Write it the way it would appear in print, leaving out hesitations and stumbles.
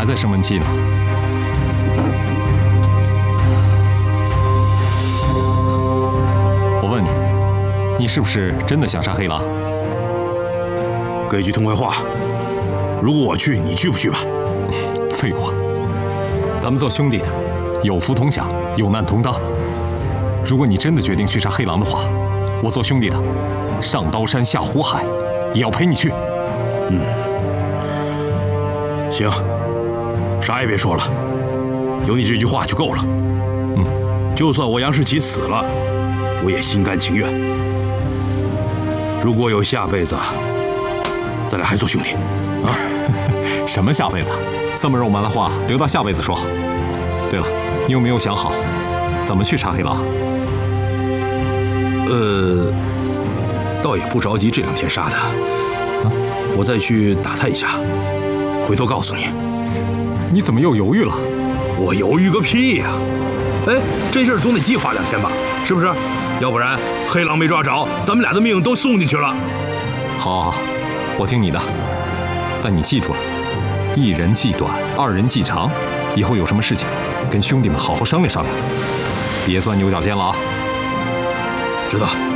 还在生闷气呢。我问你，你是不是真的想杀黑狼？ 给句痛快话，如果我去，你去不去吧？ 废话，咱们做兄弟的，有福同享，有难同当。如果你真的决定去杀黑狼的话，我做兄弟的，上刀山下火海，也要陪你去。 行，啥也别说了，有你这句话就够了。就算我杨士奇死了，我也心甘情愿。如果有下辈子，咱俩还做兄弟啊？ 什么下辈子？这么肉麻的话，留到下辈子说。对了，你有没有想好怎么去杀黑狼？ 倒也不着急，这2天杀他。我再去打探一下，回头告诉你。 你怎么又犹豫了？ 我犹豫个屁呀！哎，这事儿总得计划2天吧，是不是？要不然黑狼没抓着，咱们俩的命都送进去了。 好，我听你的。但你记住了，1人计短，2人计长。以后有什么事情，跟兄弟们好好商量商量，别钻牛角尖了啊！ 知道。